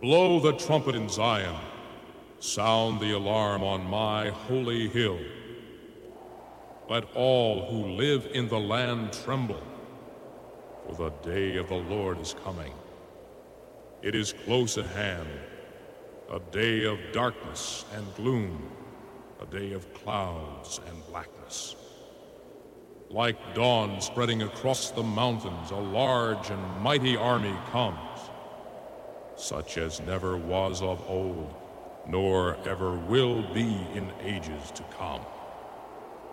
Blow the trumpet in Zion. Sound the alarm on my holy hill. Let all who live in the land tremble, for the day of the Lord is coming. It is close at hand, a day of darkness and gloom, a day of clouds and blackness. Like dawn spreading across the mountains, a large and mighty army comes, such as never was of old, nor ever will be in ages to come.